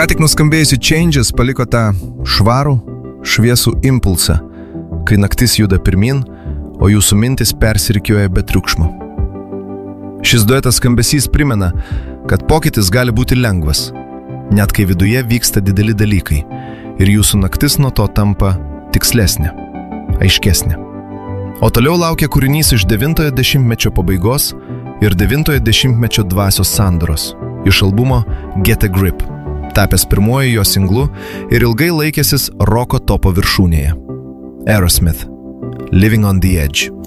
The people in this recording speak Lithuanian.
Ką tik nuskambėjusi Changes paliko tą švarų, šviesų impulsą, kai naktis juda pirmin, o jūsų mintis persirikioja be triukšmo. Šis duetas skambesys primena, kad pokytis gali būti lengvas, net kai viduje vyksta dideli dalykai ir jūsų naktis nuo to tampa tikslesnė, aiškesnė. O toliau laukia kūrinys iš 90-ojo dešimtmečio pabaigos ir 90-ojo dešimtmečio dvasios sandaros iš albumo Get a Grip, tapęs pirmuoju jo singlu ir ilgai laikęsis roko topo viršūnėje. Aerosmith, Living on the Edge.